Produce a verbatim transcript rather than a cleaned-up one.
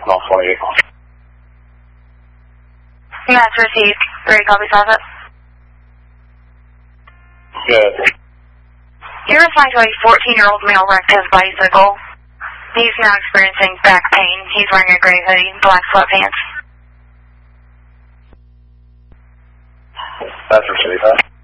North twenty-eight. Yes, received. Ready, copy, South. Good. You're assigned to a fourteen-year-old male wrecked his bicycle. He's now experiencing back pain. He's wearing a gray hoodie, black sweatpants. That's received, huh?